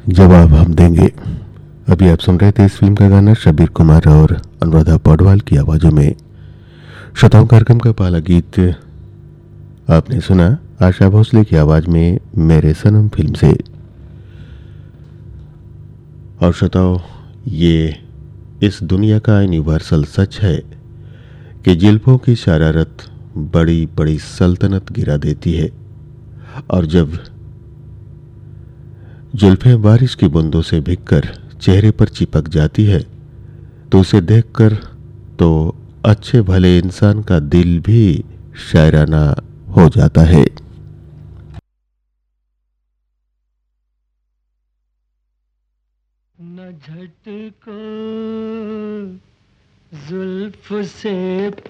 जवाब हम देंगे। अभी आप सुन रहे थे इस फिल्म का गाना शब्बीर कुमार और अनुराधा पौडवाल की आवाज़ों में। श्रोताओं कार्यक्रम का पहला गीत आपने सुना आशा भोसले की आवाज़ में मेरे सनम फिल्म से। और श्रोताओं, ये इस दुनिया का यूनिवर्सल सच है कि जुल्फों की शरारत बड़ी बड़ी सल्तनत गिरा देती है, और जब जुल्फें बारिश की बूंदों से भीगकर चेहरे पर चिपक जाती है तो उसे देखकर तो अच्छे भले इंसान का दिल भी शायराना हो जाता है। न झटको जुल्फ से